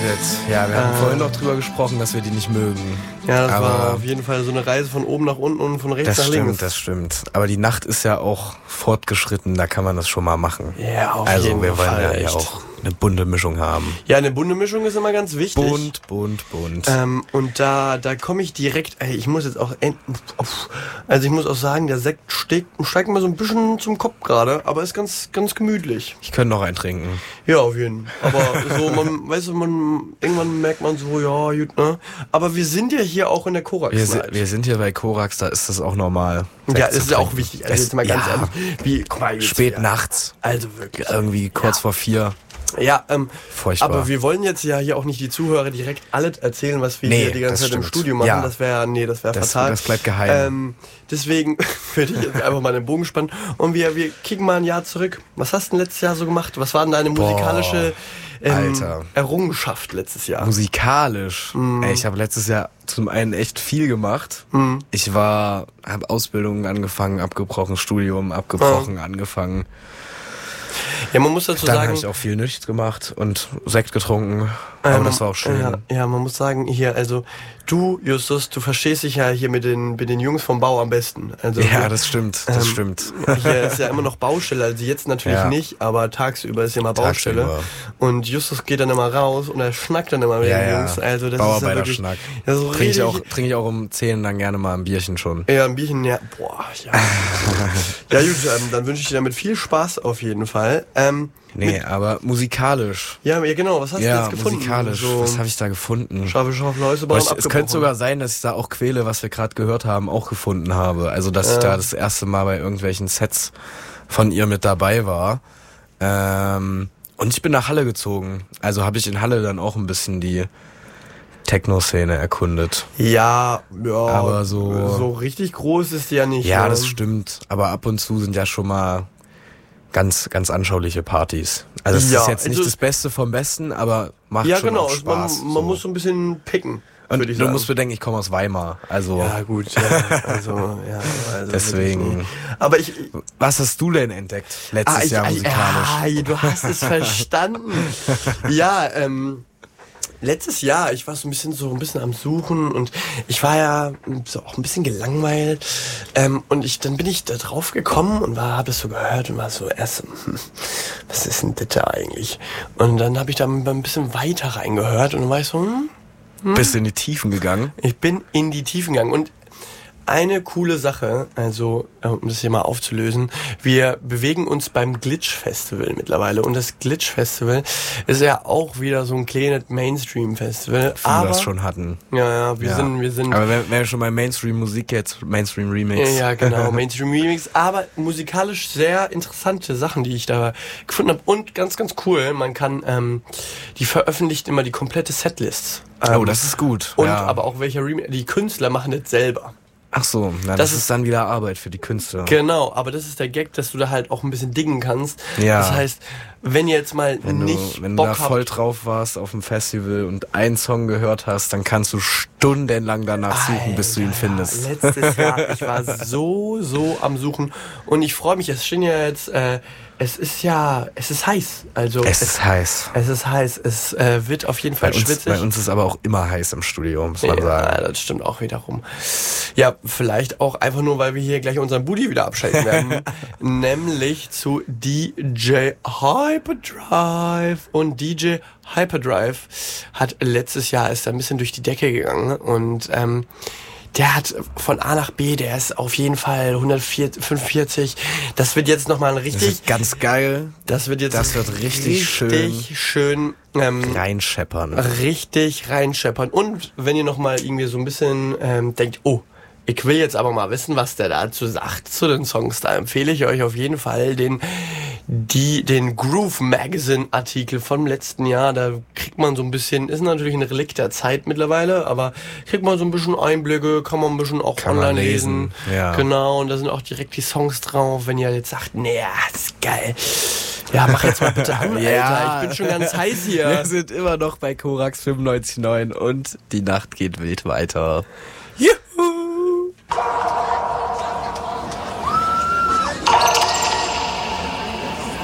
Ja, wir haben vorhin noch drüber gesprochen, dass wir die nicht mögen. Ja, das war auf jeden Fall so eine Reise von oben nach unten und von rechts nach links. Das stimmt. Aber die Nacht ist ja auch fortgeschritten, da kann man das schon mal machen. Ja, auf jeden Fall. Also wir wollen ja auch eine bunte Mischung haben. Ja, eine bunte Mischung ist immer ganz wichtig. Bunt. Und da komme ich direkt, ich muss jetzt auch, also ich muss auch sagen, der Sekt steigt mir so ein bisschen zum Kopf gerade, aber ist ganz, ganz gemütlich. Ich könnte noch einen trinken. Ja, auf jeden Fall. Aber so, irgendwann merkt man so, ja, gut, ne? Aber wir sind ja hier auch in der Korax. Wir sind hier bei Korax, da ist das auch normal. Ja, das ist ja auch wichtig. Also jetzt mal ganz ehrlich. Guck mal, spät nachts. Also wirklich. Irgendwie kurz vor 4. Ja, furchtbar. Aber wir wollen jetzt ja hier auch nicht die Zuhörer direkt alles erzählen, was wir hier die ganze Zeit im Studio machen. Ja. Das wäre fatal. Das bleibt geheim. Deswegen würde ich jetzt einfach mal den Bogen spannen und wir kicken mal ein Jahr zurück. Was hast du denn letztes Jahr so gemacht? Was war denn deine musikalische Errungenschaft letztes Jahr? Musikalisch? Ich habe letztes Jahr zum einen echt viel gemacht. Ich habe Ausbildungen angefangen, abgebrochen, Studium abgebrochen, angefangen. Ja, man muss dazu sagen... Dann habe ich auch viel nichts gemacht und Sekt getrunken, aber das war auch schön. Ja, man muss sagen, hier, also du, Justus, du verstehst dich ja hier mit den Jungs vom Bau am besten. Also, ja, das stimmt. Hier ist ja immer noch Baustelle, also jetzt natürlich nicht, aber tagsüber ist ja immer Baustelle. Und Justus geht dann immer raus und er schnackt dann immer mit den Jungs. Also das Bauarbeiter-Schnack. Trinke ich auch um 10 dann gerne mal ein Bierchen schon. Ja, ein Bierchen, ja. Boah, ja. Ja gut, dann wünsche ich dir damit viel Spaß auf jeden Fall. Aber musikalisch. Ja, genau, was hast du jetzt gefunden? Musikalisch, was habe ich da gefunden? Es könnte sogar sein, dass ich da auch Quelle, was wir gerade gehört haben, auch gefunden habe. Also, dass ich da das erste Mal bei irgendwelchen Sets von ihr mit dabei war. Und ich bin nach Halle gezogen. Also habe ich in Halle dann auch ein bisschen die Techno-Szene erkundet. Ja, aber so richtig groß ist die ja nicht. Ja, das stimmt. Aber ab und zu sind ja schon mal ganz, ganz anschauliche Partys. Also es ist jetzt nicht das Beste vom Besten, aber macht schon auch Spaß. Man muss so ein bisschen picken. Und du musst bedenken, ich komme aus Weimar. Also ja gut, also deswegen. Aber was hast du denn entdeckt letztes Jahr musikalisch? Du hast es verstanden. Ja, letztes Jahr, ich war so ein bisschen am Suchen und ich war ja so auch ein bisschen gelangweilt und dann bin ich da drauf gekommen und habe es so gehört und war so erst, was ist denn das da eigentlich? Und dann habe ich da ein bisschen weiter reingehört und dann war ich so, Bist du in die Tiefen gegangen? Ich bin in die Tiefen gegangen und eine coole Sache, also um das hier mal aufzulösen, wir bewegen uns beim Glitch Festival mittlerweile und das Glitch Festival ist ja auch wieder so ein kleines Mainstream Festival. Wir das schon hatten. Ja, wir sind. Aber wenn wir schon bei Mainstream Musik jetzt, Mainstream Remix. Ja, genau, Mainstream Remix, aber musikalisch sehr interessante Sachen, die ich da gefunden habe und ganz, ganz cool, man kann, die veröffentlicht immer die komplette Setlist. Das ist gut. Und aber auch welcher Remix, die Künstler machen das selber. Ach so, das ist dann wieder Arbeit für die Künstler. Genau, aber das ist der Gag, dass du da halt auch ein bisschen dingen kannst. Ja. Das heißt, wenn ihr jetzt mal wenn du da voll drauf warst auf dem Festival und einen Song gehört hast, dann kannst du stundenlang danach suchen, bis du ihn findest. Letztes Jahr, ich war so am Suchen und ich freue mich, es stehen ja jetzt, es ist heiß. Also es ist heiß. Es wird auf jeden Fall schwitzig. Bei uns ist aber auch immer heiß im Studio, muss man sagen. Ja, das stimmt auch wiederum. Ja, vielleicht auch einfach nur, weil wir hier gleich unseren Booty wieder abschalten werden. Nämlich zu DJ Hyperdrive. Und DJ Hyperdrive hat letztes Jahr ist ein bisschen durch die Decke gegangen und der hat von A nach B, der ist auf jeden Fall 145. Das wird jetzt nochmal Das ist ganz geil. Das wird richtig schön reinscheppern. Richtig reinscheppern. Und wenn ihr nochmal irgendwie so ein bisschen denkt, ich will jetzt aber mal wissen, was der dazu sagt zu den Songs, da empfehle ich euch auf jeden Fall den Groove Magazine Artikel vom letzten Jahr. Da kriegt man so ein bisschen, ist natürlich ein Relikt der Zeit mittlerweile, aber kriegt man so ein bisschen Einblicke, kann man ein bisschen auch online lesen. Ja. Genau, und da sind auch direkt die Songs drauf, wenn ihr jetzt sagt, das ist geil. Ja, mach jetzt mal bitte an, Alter. Ich bin schon ganz heiß hier. Wir sind immer noch bei Korax 95.9 und die Nacht geht wild weiter. Juhu!